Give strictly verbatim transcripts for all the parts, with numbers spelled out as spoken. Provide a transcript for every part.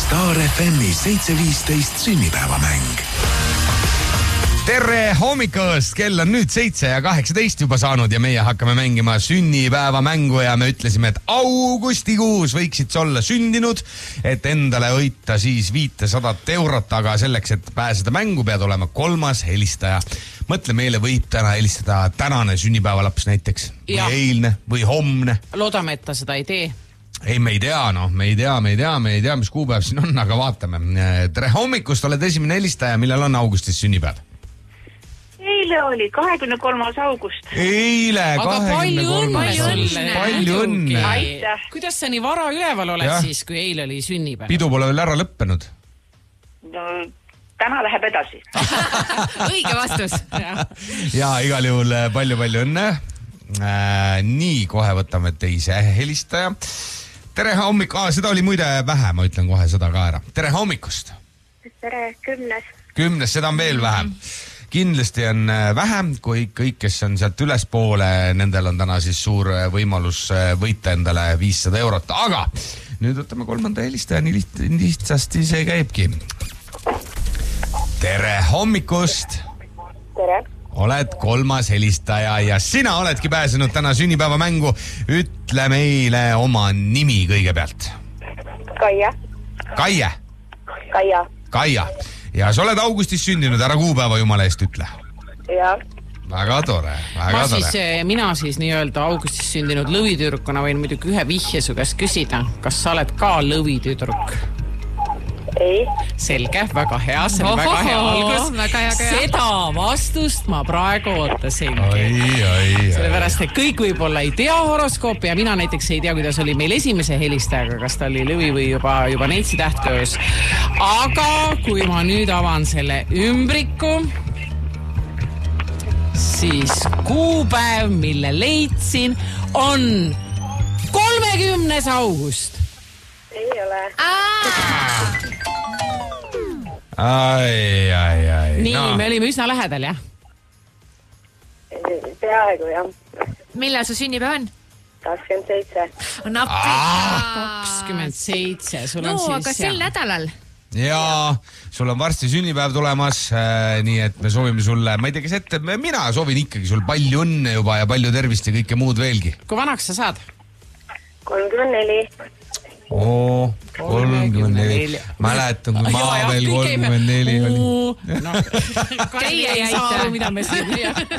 Star F M-i seitse viisteist sünnipäevamäng. Tere hommikust, kell on nüüd seitse ja kaheksateist juba saanud ja meie hakkame mängima sünnipäevamängu ja me ütlesime, et augustikuus võiksid sa olla sündinud, et endale võita siis viitesadat eurot, aga selleks, et pääseda mängu, pead olema kolmas helistaja. Mõtle, meile võib täna helistada tänane sünnipäevalaps näiteks, või eilne või homne. Loodame, et ta seda ei tee. Ei, me ei tea, noh, me ei tea, me ei tea, me ei tea, mis kuupäev siin on, aga vaatame. Tere hommikust, oled esimene helistaja, millal on augustis sünnipäev? Eile oli kahekümne kolmas august. Eile, kahekümne kolmas. Palju õnne. Aitäh. Kuidas sa nii vara üleval oled ja. Siis, kui eile oli sünnipäev? Pidu pole veel ära lõppenud. No, täna läheb edasi. Õige vastus. ja. ja igal juhul palju-palju õnne. Äh, nii, kohe võtame teise helistaja. Tere hommik... Ah, seda oli muide vähe, ma ütlen kohe seda ka ära. Tere hommikust. Tere, kümnes. Kümnes, seda on veel vähem. Kindlasti on vähem, kui kõik, kes on sealt ülespoole, nendel on täna siis suur võimalus võita endale viissada eurot. Aga nüüd võtame kolmanda helistaja, nii liht, lihtsasti see käibki. Tere hommikust. Tere. Oled kolmas helistaja ja sina oledki pääsenud täna sünnipäevamängu. Ütle meile oma nimi kõigepealt. Kaia. Kaie. Kaia. Kaia. Ja sa oled augustis sündinud, ära kuupäeva jumala eest ütle. Ja. Väga tore, väga ma tore. Siis, mina siis nii-öelda augustis sündinud lõvitüdrukuna võin muidugi ühe vihje su käest küsida. Kas sa oled ka lõvitüdruk? Ei. Selge, väga hea, see on väga hea algus. Väga hea, hea. Seda vastust ma praegu ootasingi. Oi, oi, Sellepärast, et kõik võib-olla ei tea horoskoopi ja mina näiteks ei tea, kuidas oli meil esimese helistajaga, kas ta oli lõvi või juba, juba neitsi tähtköös. Aga kui ma nüüd avan selle ümbriku, siis kuupäev, mille leidsin, on kolmekümnes august. Ei ole. Ai, ai, ai. Nii, no. Me olime üsna lähedal, jah? Peaaegu, jah. Millal su sünnipäev on? kakskümmend seitse. Nappi. kakskümmend seitse. Sul no, on siis, aga sel jah. nädalal. Jaa, sul on varsti sünnipäev tulemas, äh, nii et me soovime sulle, ma ei tea, kes ette, mina soovin ikkagi sul palju õnne juba ja palju tervist ja kõike muud veelgi. Kui vanaks sa saad? kolmkümmend neli. Oo, kolmkümmend neli. Mäletan, kui ma ja, veel kolmkümmend neli oli. No, Teie ei saa aru, mida me siin.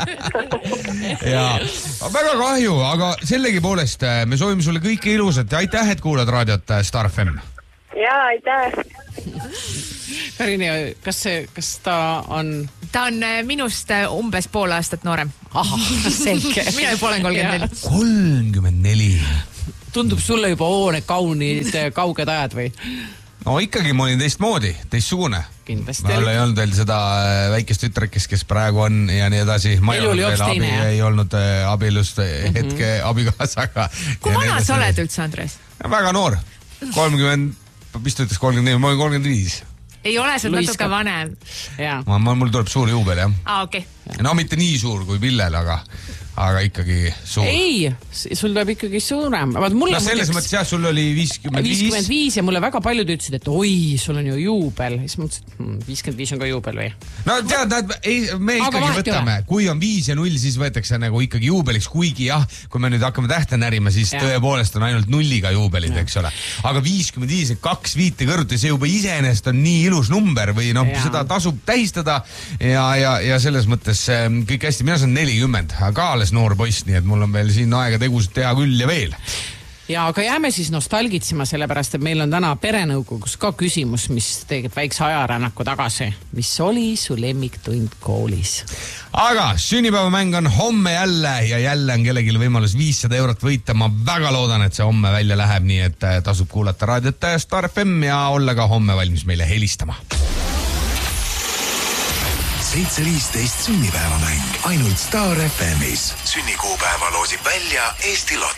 Jaa, väga kahju, aga sellegi poolest me soovime sulle kõike ilusat ja aitäh, et kuulad raadiot Star F M. Jaa, aitäh. Karini, kas, see, kas ta on... Ta on minust umbes pool aastat noorem. Aha, selge. Mina juba olen kolmkümmend neli. kolmkümmend neli. Tundub sulle juba oone kaunid kauged ajad või? No ikkagi ma olin teistmoodi, teistsugune. Kindlasti. Mul ei olnud veel seda väikest tütrekest, kes praegu on ja nii edasi. Ma ei olnud veel abi, ei olnud abielust hetke mm-hmm. abikaasaga. Kui vana sa oled üldse, Andres? Väga noor. kolmkümmend, mis ta ütles kolmkümmend neli, ma olen kolmkümmend viis. Ei ole sul natuke vanem. Ma, ma, mul tuleb suur juubel, jah. Ah, okei. Okay. No mitte nii suur kui Pillel, aga... aga ikkagi suur. Ei, sul tuleb ikkagi suurem. No selles mõttes jah, sul oli viiskümmend viis. viiskümmend viis ja mulle väga paljud ütlesid, et oi, sul on ju juubel. Siis mõtlesin, et viiskümmend viis on ka juubel või? No tead, nad, ei, me ikkagi aga võtame, kui on viis ja null, siis võetakse nagu ikkagi juubeliks, kuigi jah, kui me nüüd hakkame tähte närima, siis ja. Tõepoolest on ainult nulliga juubelid, ja. Eks ole. Aga viiskümmend viis, kaks viite kõrvuti, see juba iseenest on nii ilus number või noh, ja. Seda tasub tähistada ja, ja, ja selles mõttes kõik hästi, mina saan nelikümmend, aga alles noor poiss, nii et mul on veel siin aega tegusid teha küll ja veel. Ja aga jääme siis nostalgitsema, sellepärast, et meil on täna perenõukogus ka küsimus, mis tegid väikse ajarännaku tagasi. Mis oli su lemmiktund koolis? Aga sünnipäevamäng on homme jälle ja jälle on kellelgi võimalus viissada eurot võita. Ma väga loodan, et see homme välja läheb, nii et tasub kuulata raadiot Star F M ja olla ka homme valmis meile helistama. seitse viisteist sünnipäevamäng ainult Star F M-is. Sünnikuupäeva loosib välja Eesti Lotto.